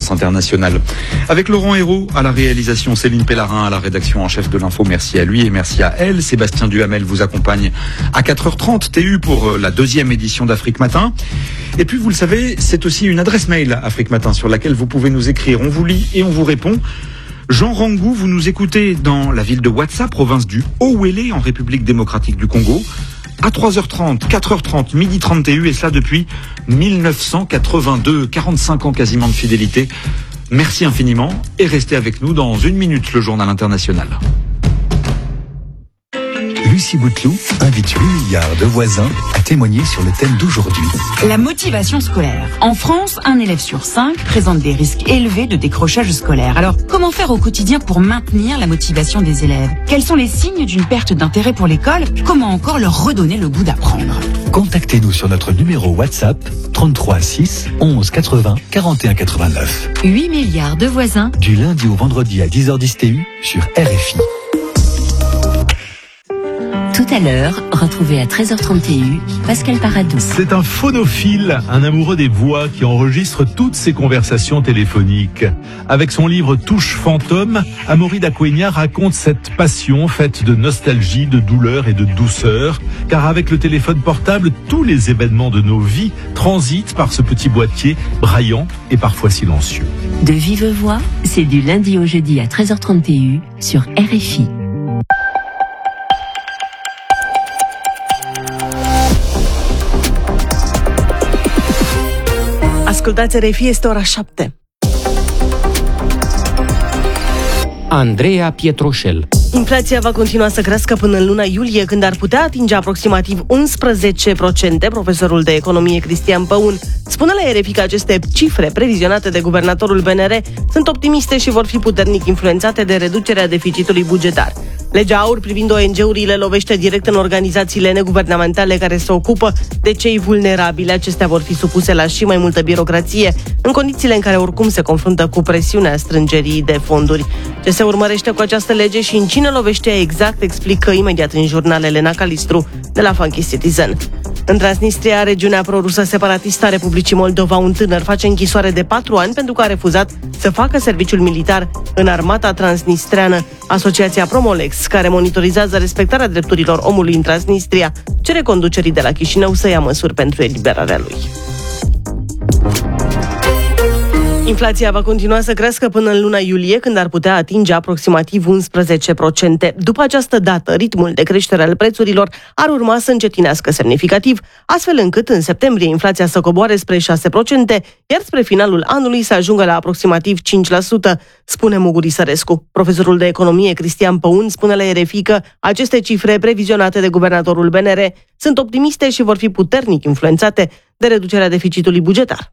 France Internationale. Avec Laurent Hérault à la réalisation, Céline Pellarin à la rédaction en chef de l'info. Merci à lui et merci à elle. Sébastien Duhamel vous accompagne à 4h30 TU pour la deuxième édition d'Afrique Matin. Et puis vous le savez, c'est aussi une adresse mail Afrique Matin sur laquelle vous pouvez nous écrire. On vous lit et on vous répond. Jean Rangou, vous nous écoutez dans la ville de Ouatsa, province du Haut-Uélé, en République démocratique du Congo, à 3h30, 4h30, 12h30 TU, et cela depuis 1982, 45 ans quasiment de fidélité. Merci infiniment et restez avec nous dans une minute, le journal international. Lucie Bouteloup invite 8 milliards de voisins à témoigner sur le thème d'aujourd'hui. La motivation scolaire. En France, un élève sur 5 présente des risques élevés de décrochage scolaire. Alors, comment faire au quotidien pour maintenir la motivation des élèves? Quels sont les signes d'une perte d'intérêt pour l'école? Comment encore leur redonner le goût d'apprendre? Contactez-nous sur notre numéro WhatsApp 33 6 11 80 41 89. 8 milliards de voisins. Du lundi au vendredi à 10h10 TU sur RFI. Tout à l'heure, retrouvez à 13h30 TU Pascal Paradou. C'est un phonophile, un amoureux des voix qui enregistre toutes ses conversations téléphoniques. Avec son livre Touche fantôme, Amaury Daquenia raconte cette passion faite de nostalgie, de douleur et de douceur. Car avec le téléphone portable, tous les événements de nos vies transitent par ce petit boîtier braillant et parfois silencieux. De vive voix, c'est du lundi au jeudi à 13h30 TU sur RFI. Ascultați RFI, este ora 7. Andreea Pietroșel. Inflația va continua să crească până în luna iulie, când ar putea atinge aproximativ 11%. Profesorul de economie Cristian Păun spune la RFI că aceste cifre previzionate de guvernatorul BNR sunt optimiste și vor fi puternic influențate de reducerea deficitului bugetar. Legea aur privind ONG-urile lovește direct în organizațiile neguvernamentale care se ocupă de cei vulnerabili. Acestea vor fi supuse la și mai multă birocrație, în condițiile în care oricum se confruntă cu presiunea strângerii de fonduri. Ce se urmărește cu această lege și în cine lovește exact, explică imediat în jurnal Elena Calistru de la Funky Citizen. În Transnistria, regiunea prorusă separatistă a Republicii Moldova, un tânăr face închisoare de 4 ani pentru că a refuzat să facă serviciul militar în armata transnistreană. Asociația Promolex, care monitorizează respectarea drepturilor omului în Transnistria, cere conducerii de la Chișinău să ia măsuri pentru eliberarea lui. Inflația va continua să crească până în luna iulie, când ar putea atinge aproximativ 11%. După această dată, ritmul de creștere al prețurilor ar urma să încetinească semnificativ, astfel încât în septembrie inflația să coboare spre 6%, iar spre finalul anului să ajungă la aproximativ 5%, spune Muguri Sărescu. Profesorul de economie Cristian Păun spune la RFI că aceste cifre previzionate de guvernatorul BNR sunt optimiste și vor fi puternic influențate de reducerea deficitului bugetar.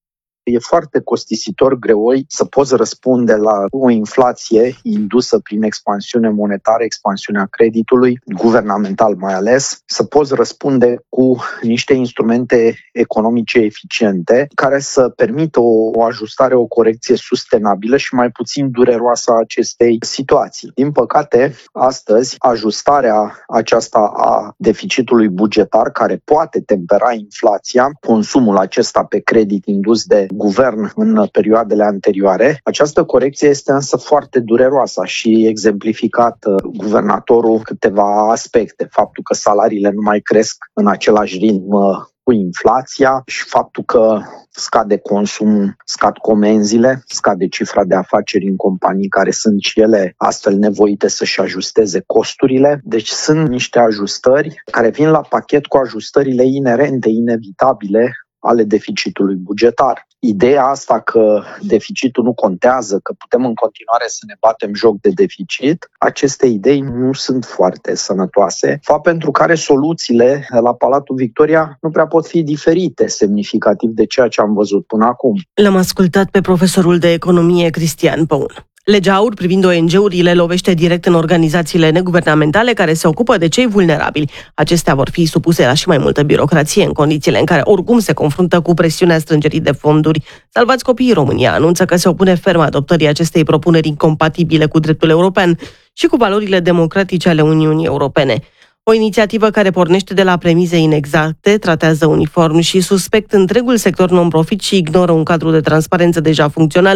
E foarte costisitor, greoi, să poți răspunde la o inflație indusă prin expansiune monetară, expansiunea creditului, guvernamental mai ales, să poți răspunde cu niște instrumente economice eficiente care să permită o ajustare, o corecție sustenabilă și mai puțin dureroasă a acestei situații. Din păcate, astăzi, ajustarea aceasta a deficitului bugetar, care poate tempera inflația, consumul acesta pe credit indus de guvern în perioadele anterioare. Această corecție este însă foarte dureroasă și exemplificat guvernatorul câteva aspecte. Faptul că salariile nu mai cresc în același ritm cu inflația și faptul că scade consumul, scad comenzile, scade cifra de afaceri în companii care sunt și ele astfel nevoite să-și ajusteze costurile. Deci sunt niște ajustări care vin la pachet cu ajustările inerente, inevitabile ale deficitului bugetar. Ideea asta că deficitul nu contează, că putem în continuare să ne batem joc de deficit, aceste idei nu sunt foarte sănătoase, fapt pentru care soluțiile la Palatul Victoria nu prea pot fi diferite semnificativ de ceea ce am văzut până acum. L-am ascultat pe profesorul de economie Cristian Păun. Legea aur privind ONG-urile lovește direct în organizațiile neguvernamentale care se ocupă de cei vulnerabili. Acestea vor fi supuse la și mai multă birocrație, în condițiile în care oricum se confruntă cu presiunea strângerii de fonduri. Salvați Copiii România anunță că se opune ferm adoptării acestei propuneri incompatibile cu dreptul european și cu valorile democratice ale Uniunii Europene. O inițiativă care pornește de la premize inexacte, tratează uniform și suspect întregul sector non-profit și ignoră un cadru de transparență deja funcțional,